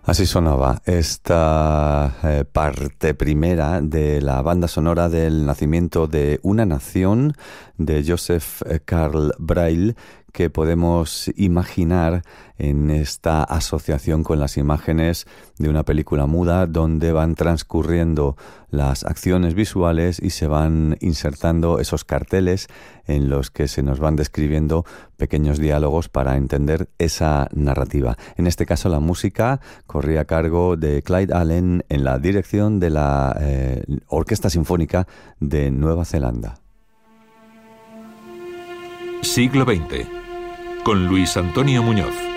Así sonaba esta parte primera de la banda sonora del nacimiento de una nación de Joseph Karl Braille, que podemos imaginar en esta asociación con las imágenes de una película muda donde van transcurriendo las acciones visuales y se van insertando esos carteles en los que se nos van describiendo pequeños diálogos para entender esa narrativa. En este caso la música corría a cargo de Clyde Allen en la dirección de la Orquesta Sinfónica de Nueva Zelanda. Siglo XX, con Luis Antonio Muñoz.